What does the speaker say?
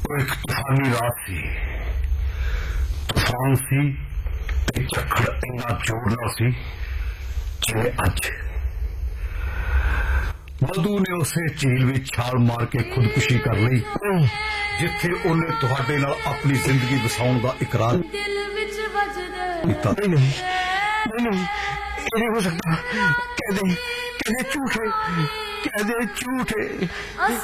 एक तूफानी रात सी, तूफान सी ते झक्खड़ इन्ना जोरदार सी जिवें अज। मधु ने उसे झील में छाल मार के खुदकुशी कर ली जिथे उन्हें तुहाडे नाल अपनी जिंदगी बसाउण दा इकरार कीता। नहीं, ये हो सकता। कह दे झूठे, कह दे झूठे।